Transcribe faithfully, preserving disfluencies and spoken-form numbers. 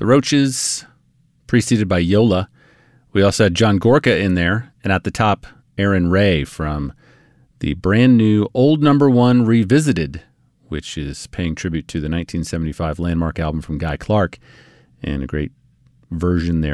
The Roaches, preceded by Yola. We also had John Gorka in there, and at the top, Aaron Ray from the brand new Old Number One Revisited, which is paying tribute to the nineteen seventy-five landmark album from Guy Clark, and a great version there